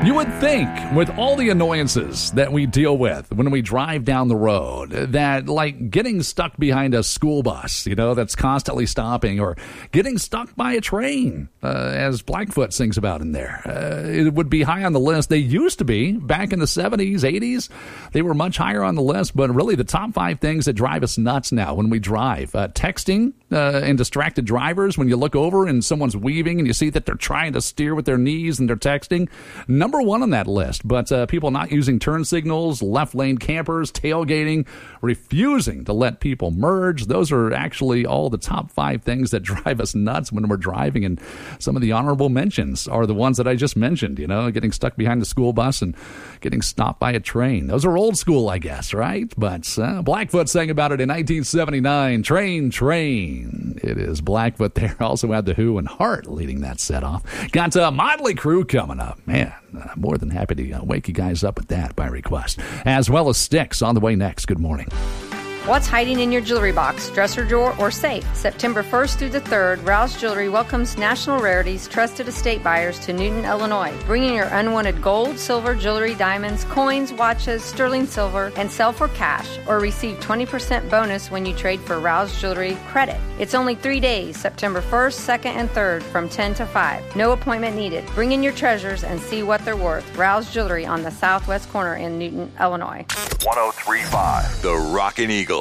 You would think, with all the annoyances that we deal with when we drive down the road, that like getting stuck behind a school bus, that's constantly stopping, or getting stuck by a train, as Blackfoot sings about in there, it would be high on the list. They used to be back in the 70s, 80s. They were much higher on the list, but really the top 5 things that drive us nuts now when we drive. Texting and distracted drivers. When you look over and someone's weaving and you see that they're trying to steer with their knees and they're texting. Number 1 on that list, but people not using turn signals, left lane campers, tailgating, refusing to let people merge. Those are actually all the top 5 things that drive us nuts when we're driving, and some of the honorable mentions are the ones that I just mentioned, getting stuck behind the school bus and getting stopped by a train. Those are old school, I guess, right? But Blackfoot sang about it in 1979, Train. It is Blackfoot there. Also had The Who and Heart leading that set off. Got Motley Crue coming up. Man, more than happy to wake you guys up with that by request. As well as Styx on the way next. Good morning. What's hiding in your jewelry box, dresser drawer, or safe? September 1st through the 3rd, Rouse Jewelry welcomes National Rarities trusted estate buyers to Newton, Illinois. Bring in your unwanted gold, silver, jewelry, diamonds, coins, watches, sterling silver, and sell for cash, or receive 20% bonus when you trade for Rouse Jewelry credit. It's only 3 days, September 1st, 2nd, and 3rd from 10 to 5. No appointment needed. Bring in your treasures and see what they're worth. Rouse Jewelry on the southwest corner in Newton, Illinois. 103.5 The Rockin' Eagle.